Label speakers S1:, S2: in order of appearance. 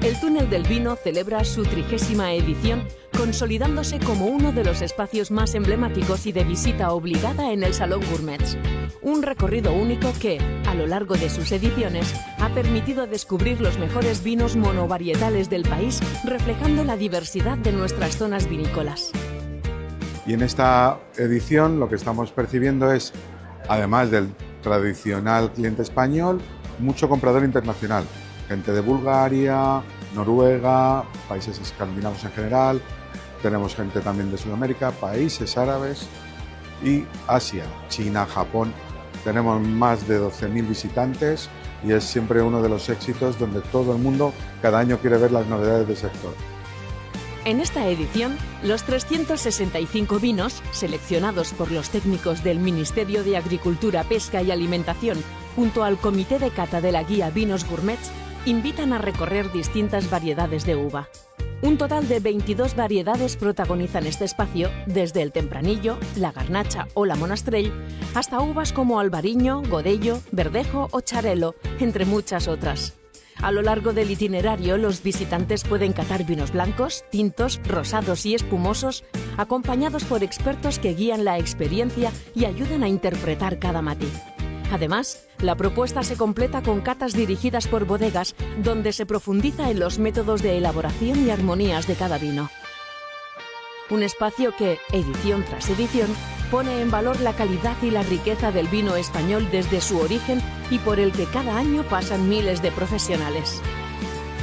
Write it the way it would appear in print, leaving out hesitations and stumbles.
S1: el Túnel del Vino celebra su 30ª edición, consolidándose como uno de los espacios más emblemáticos y de visita obligada en el Salón Gourmet. Un recorrido único que, a lo largo de sus ediciones, ha permitido descubrir los mejores vinos monovarietales del país, reflejando la diversidad de nuestras zonas vinícolas.
S2: Y en esta edición lo que estamos percibiendo es, además del tradicional cliente español, mucho comprador internacional. Gente de Bulgaria, Noruega, países escandinavos en general. Tenemos gente también de Sudamérica, países árabes y Asia, China, Japón. Tenemos más de 12.000 visitantes y es siempre uno de los éxitos donde todo el mundo cada año quiere ver las novedades del sector.
S1: En esta edición, los 365 vinos, seleccionados por los técnicos del Ministerio de Agricultura, Pesca y Alimentación, junto al Comité de Cata de la Guía Vinos Gourmets, invitan a recorrer distintas variedades de uva. Un total de 22 variedades protagonizan este espacio, desde el Tempranillo, la Garnacha o la Monastrell, hasta uvas como Albariño, Godello, Verdejo o Xarel·lo, entre muchas otras. A lo largo del itinerario, los visitantes pueden catar vinos blancos, tintos, rosados y espumosos, acompañados por expertos que guían la experiencia y ayudan a interpretar cada matiz. Además, la propuesta se completa con catas dirigidas por bodegas, donde se profundiza en los métodos de elaboración y armonías de cada vino. Un espacio que, edición tras edición, pone en valor la calidad y la riqueza del vino español desde su origen y por el que cada año pasan miles de profesionales.